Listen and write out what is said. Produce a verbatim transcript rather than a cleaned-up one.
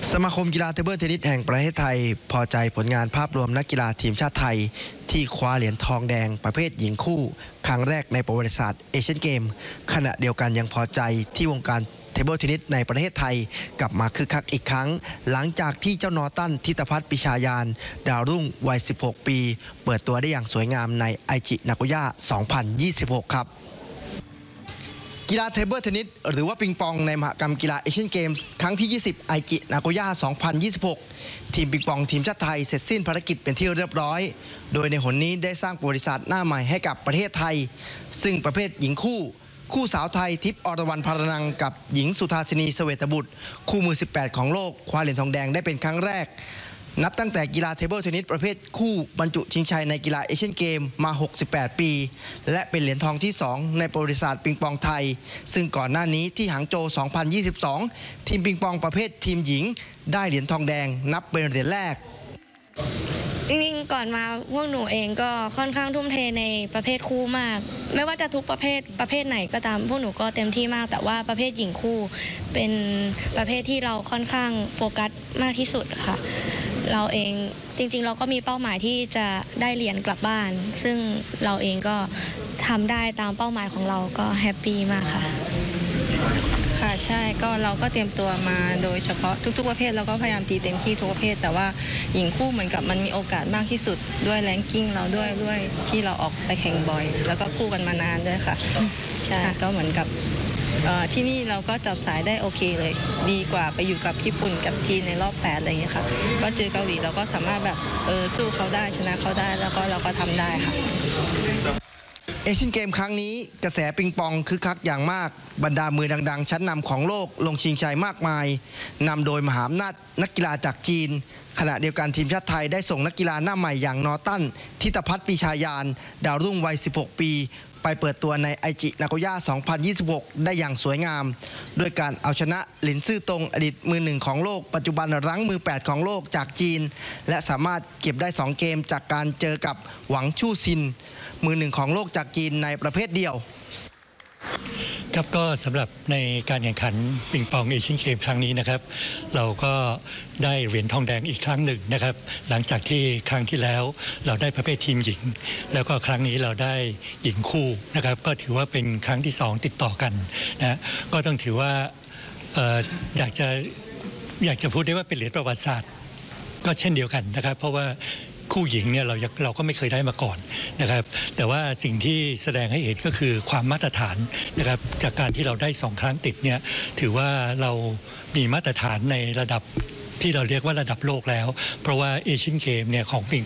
สมาคมกีฬาเทเบิลเทนนิสแห่งประเทศไทยพอใจผลงานภาพรวมนักกีฬาทีมชาติไทยที่คว้าเหรียญทองแดงประเภทหญิงคู่ครั้งแรกในประวัติศาสตร์เอเชียนเกมขณะเดียวกันยังพอใจที่วงการเทเบิลเทนนิสในประเทศไทยกลับมาคึกคักอีกครั้งหลังจากที่เจ้านอตันทิตพัฒน์ปิชายานดาวรุ่งวัยสิบหกปีเปิดตัวได้อย่างสวยงามในไอจินาโกย่าสองพันยี่สิบหกครับกีฬาเทเบิลเทนนิสหรือว่าปิงปองในมหกรรมกีฬาเอเชียนเกมส์ครั้งที่ยี่สิบไอจินาโกย่าสองพันยี่สิบหกทีมปิงปองทีมชาติไทยเสร็จสิ้นภารกิจเป็นที่เรียบร้อยโดยในหนนี้ได้สร้างประวัติศาสตร์หน้าใหม่ให้กับประเทศไทยซึ่งประเภทหญิงคู่คู่สาวไทยทิพย์อรวรรณพารนังกับหญิงสุธาสินีเสวตบุตรคู่มือสิบแปดของโลกคว้าเหรียญทองแดงได้เป็นครั้งแรกนับตั้งแต่กีฬาเทเบิลเทนนิสประเภทคู่บรรจุชิงชัยในกีฬาเอเชียนเกมมาหกสิบแปดปีและเป็นเหรียญทองที่สองในประวัติศาสตร์ปิงปองไทยซึ่งก่อนหน้านี้ที่หางโจวสองพันยี่สิบสองทีมปิงปองประเภททีมหญิงได้เหรียญทองแดงนับเป็นเหรียญแรกจริงๆก่อนมาพวกหนูเองก็ค่อนข้างทุ่มเทในประเภทคู่มากไม่ว่าจะทุกประเภทประเภทไหนก็ตามพวกหนูก็เต็มที่มากแต่ว่าประเภทหญิงคู่เป็นประเภทที่เราค่อนข้างโฟกัสมากที่สุดค่ะเราเองจริงๆเราก็มีเป้าหมายที่จะได้เหรียญกลับบ้านซึ่งเราเองก็ทำได้ตามเป้าหมายของเราก็แฮปปี้มากค่ะค่ะใช่ก็เราก็เตรียมตัวมาโดยเฉพาะทุกๆประเภทเราก็พยายามตีเต็มที่ทุกประเภทแต่ว่าหญิงคู่เหมือนกับมันมีโอกาสมากที่สุดด้วยแรงกิ้งเราด้วยด้วยที่เราออกไปแข่งบ่อยแล้วก็คู่กันมานานด้วยค่ะใช่ก็เหมือนกับที่นี่เราก็จับสายได้โอเคเลยดีกว่าไปอยู่กับญี่ปุ่นกับจีนในรอบแปดอะไรอย่างเงี้ยค่ะก็เจอเกาหลีเราก็สามารถแบบเออสู้เขาได้ชนะเขาได้แล้วก็เราก็ทำได้ค่ะเอเชียนเกมครั้งนี้กระแสปิงปองคึกคักอย่างมากบรรดามือดังๆชั้นนำของโลกลงชิงชัยมากมายนำโดยมหาอำนาจนักกีฬาจากจีนขณะเดียวกันทีมชาติไทยได้ส่งนักกีฬาหน้าใหม่อย่างนอตันทิตพัฒน์ปิชายานดาวรุ่งวัยสิบหกปีไปเปิดตัวในไอจินาโกย่าสองพันยี่สิบหกได้อย่างสวยงามด้วยการเอาชนะหลินซื่อตงอดีตมือหนึ่งของโลกปัจจุบันรั้งมือแปดของโลกจากจีนและสามารถเก็บได้สองเกมจากการเจอกับหวังชู่ซินมือหนึ่งของโลกจากจีนในประเภทเดียวครับก็สำหรับในการแข่งขันปิงปองเอเชียนเกมครั้งนี้นะครับเราก็ได้เหรียญทองแดงอีกครั้งหนึ่งนะครับหลังจากที่ครั้งที่แล้วเราได้ประเภททีมหญิงแล้วก็ครั้งนี้เราได้หญิงคู่นะครับก็ถือว่าเป็นครั้งที่สองติดต่อกันนะก็ต้องถือว่าอยากจะอยากจะพูดได้ว่าเป็นเหรียญประวัติศาสตร์ก็เช่นเดียวกันนะครับเพราะว่าคู่หญิงเนี่ยเราเราก็ไม่เคยได้มาก่อนนะครับแต่ว่าสิ่งที่แสดงให้เห็นก็คือความมาตรฐานนะครับจากการที่เราได้สองครั้งติดเนี่ยถือว่าเรามีมาตรฐานในระดับที่เราเรียกว่าระดับโลกแล้วเพราะว่าเอเชียนเกมเนี่ยของปิง